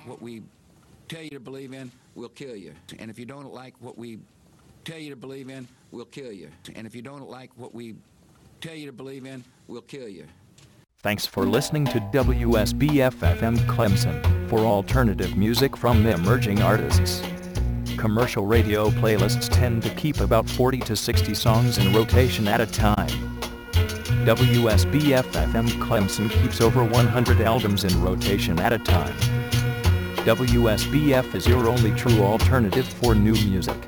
what we tell you to believe in, we'll kill you. And if you don't like what we tell you to believe in, we'll kill you. And if you don't like what we tell you to believe in, we'll kill you. Thanks for listening to WSBF-FM Clemson for alternative music from the emerging artists. Commercial radio playlists tend to keep about 40 to 60 songs in rotation at a time. WSBF-FM Clemson keeps over 100 albums in rotation at a time. WSBF is your only true alternative for new music.